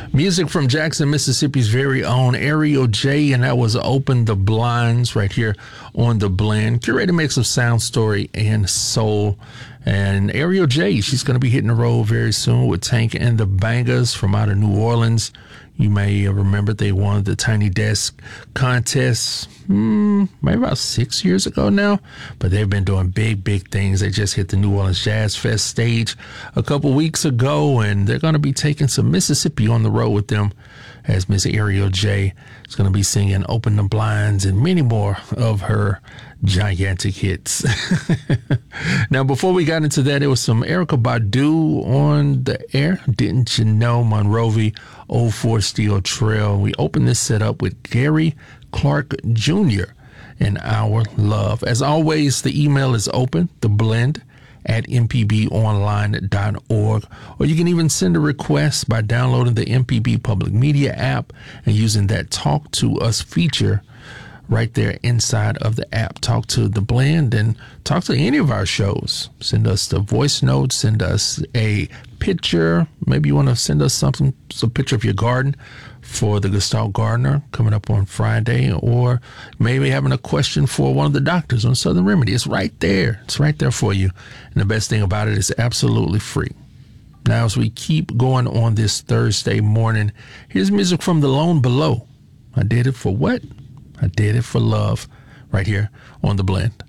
Music from Jackson, Mississippi's very own Ariel J, and that was Open the Blinds right here on The Blend. Curated mix of sound, story, and soul. And Ariel J, she's going to be hitting the road very soon with Tank and the Bangers from out of New Orleans. You may remember they won the Tiny Desk contest maybe about 6 years ago now, but they've been doing big things. They just hit the New Orleans Jazz Fest stage a couple weeks ago, and they're going to be taking some Mississippi on the road with them as Miss Ariel J is going to be singing Open the Blinds and many more of her gigantic hits. Now, before we got into that, there was some Erykah Badu on the air. Didn't You Know, Monrovia, Old Fort Steel Trail. We opened this set up with Gary Clark Jr. and Our Love. As always, the email is open, theblend@mpbonline.org, or you can even send a request by downloading the MPB Public Media app and using that Talk to Us feature right there inside of the app. Talk to The Blend and talk to any of our shows. Send us the voice notes, send us a picture. Maybe you want to send us some picture of your garden for the Gestalt Gardener coming up on Friday, or maybe having a question for one of the doctors on Southern Remedy. It's right there. It's right there for you. And the best thing about it is absolutely free. Now, as we keep going on this Thursday morning, here's music from The Lone Below. I Did It For What? I Did It For Love, right here on The Blend.